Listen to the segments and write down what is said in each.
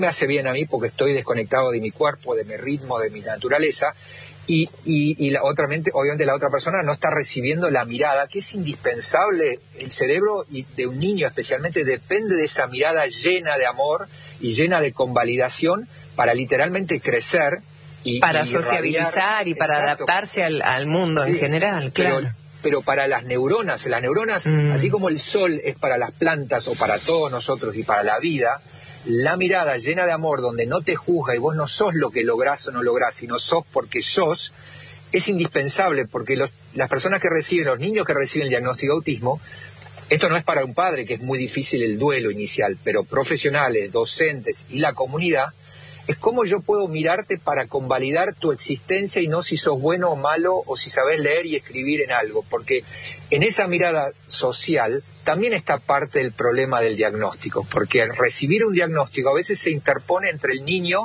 me hace bien a mí porque estoy desconectado de mi cuerpo, de mi ritmo, de mi naturaleza, y obviamente la otra persona no está recibiendo la mirada, que es indispensable. El cerebro y de un niño especialmente depende de esa mirada llena de amor y llena de convalidación para literalmente crecer. Para sociabilizar y para adaptarse al mundo en general, claro. Pero para las neuronas, así como el sol es para las plantas o para todos nosotros y para la vida, la mirada llena de amor, donde no te juzga y vos no sos lo que lográs o no lográs, sino sos porque sos, es indispensable, porque las personas que reciben, los niños que reciben el diagnóstico de autismo, esto no es para un padre, que es muy difícil el duelo inicial, pero profesionales, docentes y la comunidad, es cómo yo puedo mirarte para convalidar tu existencia y no si sos bueno o malo o si sabés leer y escribir en algo, porque en esa mirada social también está parte del problema del diagnóstico, porque al recibir un diagnóstico a veces se interpone entre el niño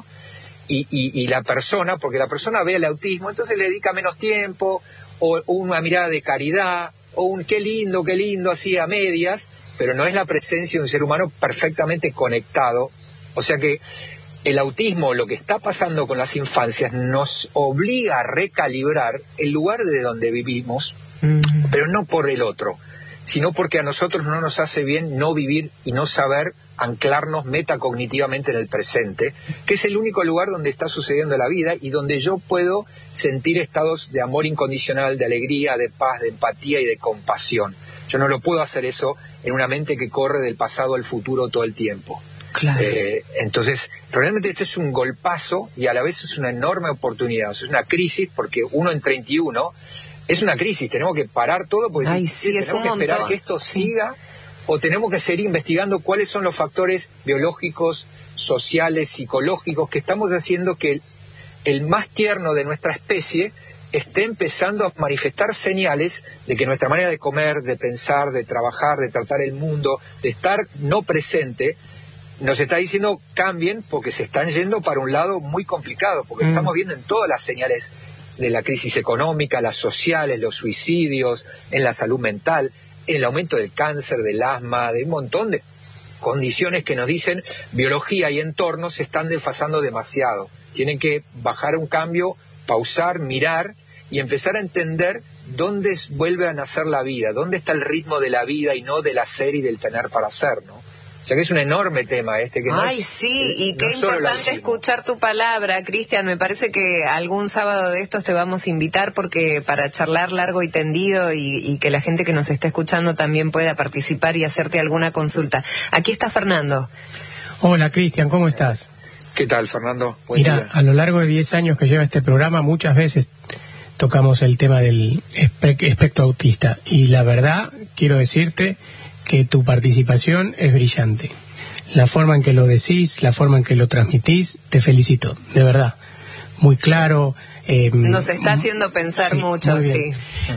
y la persona, porque la persona ve el autismo, entonces le dedica menos tiempo, o una mirada de caridad, o un qué lindo, así a medias, pero no es la presencia de un ser humano perfectamente conectado. O sea que el autismo, lo que está pasando con las infancias, nos obliga a recalibrar el lugar de donde vivimos, pero no por el otro, sino porque a nosotros no nos hace bien no vivir y no saber anclarnos metacognitivamente en el presente, que es el único lugar donde está sucediendo la vida y donde yo puedo sentir estados de amor incondicional, de alegría, de paz, de empatía y de compasión. Yo no lo puedo hacer eso en una mente que corre del pasado al futuro todo el tiempo. Claro. Entonces, realmente este es un golpazo y a la vez es una enorme oportunidad. O sea, es una crisis, porque 1 en 31 es una crisis. Tenemos que parar todo porque tenemos que esperar que esto siga, o tenemos que seguir investigando cuáles son los factores biológicos, sociales, psicológicos que estamos haciendo que el más tierno de nuestra especie esté empezando a manifestar señales de que nuestra manera de comer, de pensar, de trabajar, de tratar el mundo, de estar no presente, nos está diciendo cambien, porque se están yendo para un lado muy complicado, porque estamos viendo en todas las señales de la crisis económica, las sociales, los suicidios, en la salud mental, en el aumento del cáncer, del asma, de un montón de condiciones que nos dicen biología y entorno se están desfasando demasiado. Tienen que bajar un cambio, pausar, mirar y empezar a entender dónde vuelve a nacer la vida, dónde está el ritmo de la vida y no del hacer y del tener para hacer, ¿no? O sea que es un enorme tema este. Que Ay, sí, y qué importante escuchar tu palabra, Cristian. Me parece que algún sábado de estos te vamos a invitar porque para charlar largo y tendido y que la gente que nos está escuchando también pueda participar y hacerte alguna consulta. Aquí está Fernando. Hola, Cristian, ¿cómo estás? ¿Qué tal, Fernando? Buen día. A lo largo de 10 años que lleva este programa, muchas veces tocamos el tema del espectro autista. Y la verdad, quiero decirte que tu participación es brillante. La forma en que lo decís, la forma en que lo transmitís, te felicito, de verdad. Muy claro. Nos está haciendo pensar mucho, sí.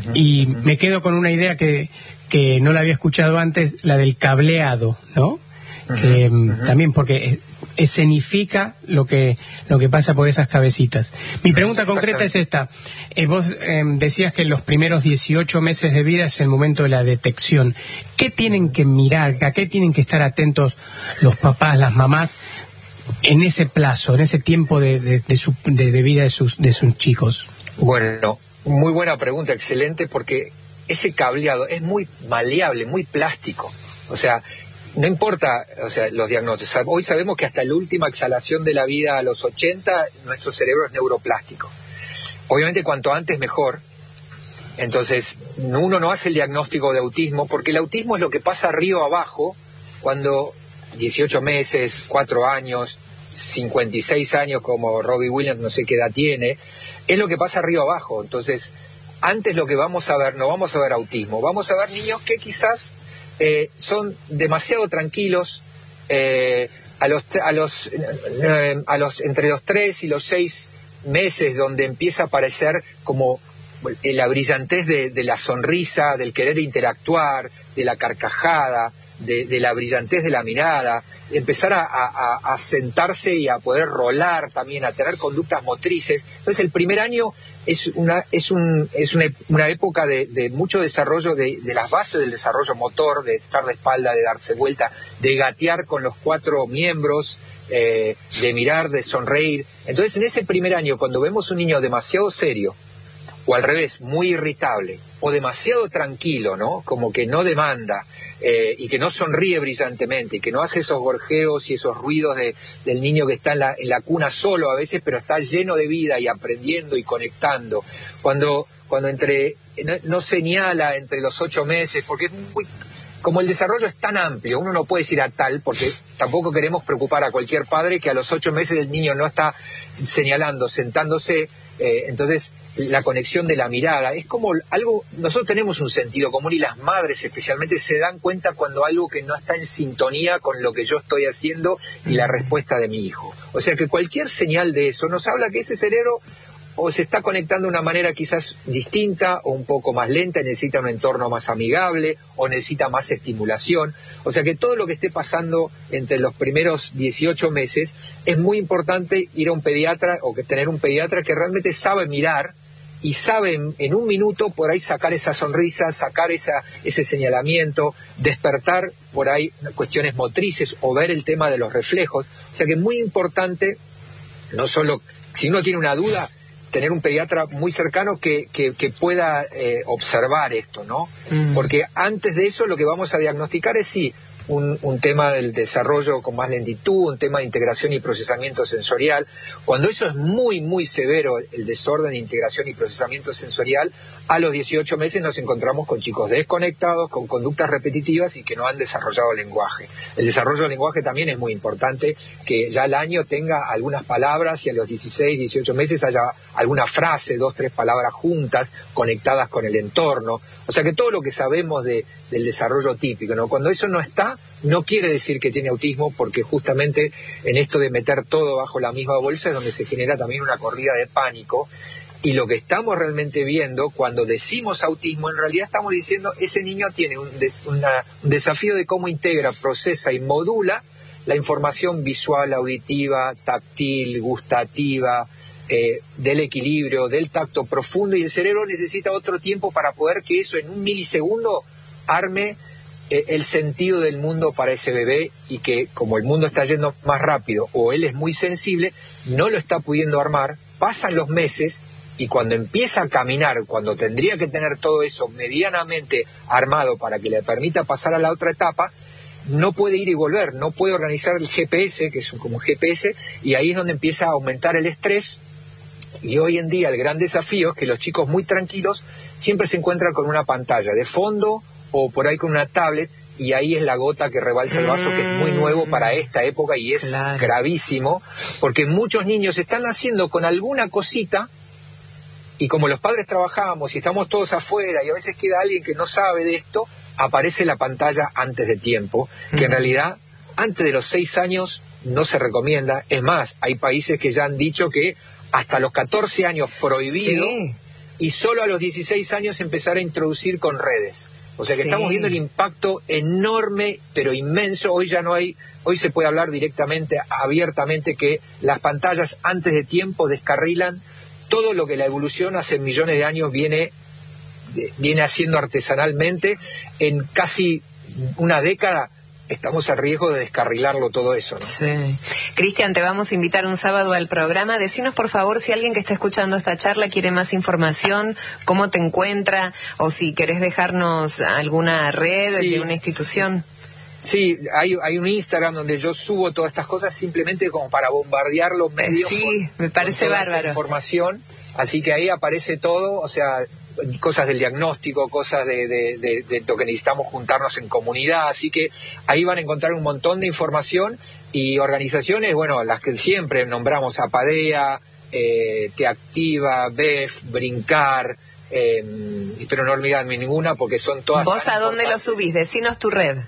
Y me quedo con una idea que no la había escuchado antes, la del cableado, ¿no? También porque escenifica lo que pasa por esas cabecitas. Mi pregunta concreta es esta. Vos decías que en los primeros 18 meses de vida es el momento de la detección. ¿Qué tienen que mirar, a qué tienen que estar atentos los papás, las mamás, en ese plazo, en ese tiempo de vida de sus chicos? Bueno, muy buena pregunta, excelente, porque ese cableado es muy maleable, muy plástico. O sea, no importa, los diagnósticos. Hoy sabemos que hasta la última exhalación de la vida a los 80, nuestro cerebro es neuroplástico. Obviamente, cuanto antes mejor. Entonces, uno no hace el diagnóstico de autismo, porque el autismo es lo que pasa arriba abajo cuando 18 meses, 4 años, 56 años, como Robbie Williams, no sé qué edad tiene, es lo que pasa arriba abajo. Entonces, antes lo que vamos a ver, no vamos a ver autismo, vamos a ver niños que quizás son demasiado tranquilos, entre los 3 y los 6 meses, donde empieza a aparecer como la brillantez de la sonrisa, del querer interactuar, de la carcajada, de la brillantez de la mirada, empezar a sentarse y a poder rolar también, a tener conductas motrices. Entonces el primer año es una época de mucho desarrollo de las bases del desarrollo motor, de estar de espalda, de darse vuelta, de gatear con los 4 miembros, de mirar, de sonreír. Entonces, en ese primer año, cuando vemos un niño demasiado serio, o al revés, muy irritable, o demasiado tranquilo, ¿no? Como que no demanda, y que no sonríe brillantemente, y que no hace esos gorjeos y esos ruidos del niño que está en la cuna solo a veces, pero está lleno de vida y aprendiendo y conectando. Cuando no señala entre los 8 meses, porque es muy... Como el desarrollo es tan amplio, uno no puede decir a tal, porque tampoco queremos preocupar a cualquier padre que a los 8 meses el niño no está señalando, sentándose. Entonces, la conexión de la mirada es como algo. Nosotros tenemos un sentido común y las madres especialmente se dan cuenta cuando algo que no está en sintonía con lo que yo estoy haciendo y la respuesta de mi hijo. O sea que cualquier señal de eso nos habla que ese cerebro o se está conectando de una manera quizás distinta o un poco más lenta, necesita un entorno más amigable o necesita más estimulación. O sea que todo lo que esté pasando entre los primeros 18 meses es muy importante ir a un pediatra o que tener un pediatra que realmente sabe mirar y sabe en un minuto por ahí sacar esa sonrisa, sacar ese señalamiento, despertar por ahí cuestiones motrices o ver el tema de los reflejos. O sea que es muy importante, no solo si uno tiene una duda, tener un pediatra muy cercano que pueda observar esto, ¿no? Porque antes de eso lo que vamos a diagnosticar es sí un tema del desarrollo con más lentitud, un tema de integración y procesamiento sensorial. Cuando eso es muy, muy severo, el desorden de integración y procesamiento sensorial, a los 18 meses nos encontramos con chicos desconectados, con conductas repetitivas y que no han desarrollado lenguaje. El desarrollo del lenguaje también es muy importante, que ya al año tenga algunas palabras y a los 16, 18 meses haya alguna frase, 2, 3 palabras juntas, conectadas con el entorno. O sea que todo lo que sabemos del desarrollo típico, ¿no? Cuando eso no está, no quiere decir que tiene autismo, porque justamente en esto de meter todo bajo la misma bolsa es donde se genera también una corrida de pánico. Y lo que estamos realmente viendo cuando decimos autismo, en realidad estamos diciendo ese niño tiene un desafío de cómo integra, procesa y modula la información visual, auditiva, táctil, gustativa, del equilibrio, del tacto profundo, y el cerebro necesita otro tiempo para poder que eso en un milisegundo arme el sentido del mundo para ese bebé, y que como el mundo está yendo más rápido o él es muy sensible, no lo está pudiendo armar, pasan los meses y cuando empieza a caminar, cuando tendría que tener todo eso medianamente armado para que le permita pasar a la otra etapa, no puede ir y volver, no puede organizar el GPS, que es como un GPS, y ahí es donde empieza a aumentar el estrés. Y hoy en día el gran desafío es que los chicos muy tranquilos siempre se encuentran con una pantalla de fondo o por ahí con una tablet, y ahí es la gota que rebalsa el vaso, que es muy nuevo para esta época y es gravísimo, porque muchos niños están naciendo con alguna cosita, y como los padres trabajamos y estamos todos afuera y a veces queda alguien que no sabe de esto, aparece la pantalla antes de tiempo, que en realidad antes de los 6 años no se recomienda. Es más, hay países que ya han dicho que hasta los 14 años prohibido, y solo a los 16 años empezar a introducir con redes. O sea que estamos viendo el impacto enorme, pero inmenso. Hoy ya no hay, hoy se puede hablar directamente, abiertamente, que las pantallas antes de tiempo descarrilan todo lo que la evolución hace millones de años viene haciendo artesanalmente. En casi una década estamos a riesgo de descarrilarlo todo eso, ¿no? Sí. Cristian, te vamos a invitar un sábado al programa. Decinos, por favor, si alguien que está escuchando esta charla quiere más información, cómo te encuentra, o si querés dejarnos alguna red de una institución. Sí, hay un Instagram donde yo subo todas estas cosas simplemente como para bombardear los medios. Sí, me parece bárbaro. Información, así que ahí aparece todo, o sea, cosas del diagnóstico, cosas de lo que necesitamos juntarnos en comunidad, así que ahí van a encontrar un montón de información y organizaciones, bueno, las que siempre nombramos, Apadea, Te Activa, BEF, Brincar, pero no olvidarme ninguna porque son todas. ¿Vos a dónde lo subís? Decinos tu red.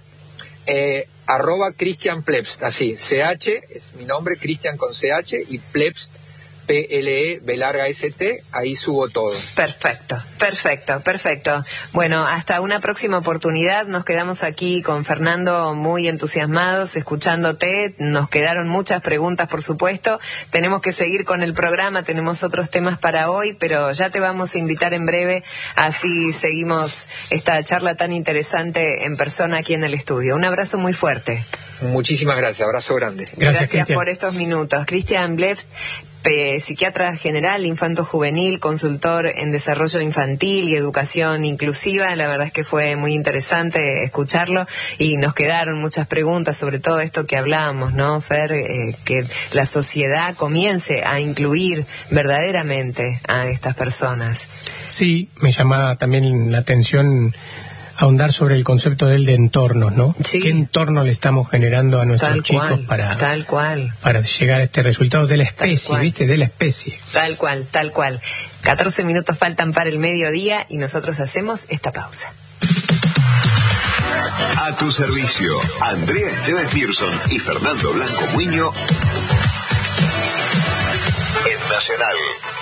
@Cristian Plebst, así, CH es mi nombre, Cristian con CH, y Plebst PLE, B larga ST, ahí subo todo. Perfecto. Bueno, hasta una próxima oportunidad. Nos quedamos aquí con Fernando muy entusiasmados, escuchándote. Nos quedaron muchas preguntas, por supuesto. Tenemos que seguir con el programa, tenemos otros temas para hoy, pero ya te vamos a invitar en breve, así seguimos esta charla tan interesante en persona aquí en el estudio. Un abrazo muy fuerte. Muchísimas gracias, abrazo grande. Gracias por estos minutos. Cristian Bleft, psiquiatra general, infanto-juvenil, consultor en desarrollo infantil y educación inclusiva. La verdad es que fue muy interesante escucharlo y nos quedaron muchas preguntas sobre todo esto que hablábamos, ¿no, Fer? Que la sociedad comience a incluir verdaderamente a estas personas. Sí, me llamaba también la atención ahondar sobre el concepto de entornos, ¿no? Sí. ¿Qué entorno le estamos generando a nuestros chicos para llegar a este resultado de la especie, ¿viste? De la especie. Tal cual. 14 minutos faltan para el mediodía y nosotros hacemos esta pausa. A tu servicio, Andrea Esteves Pearson y Fernando Blanco Muño en Nacional.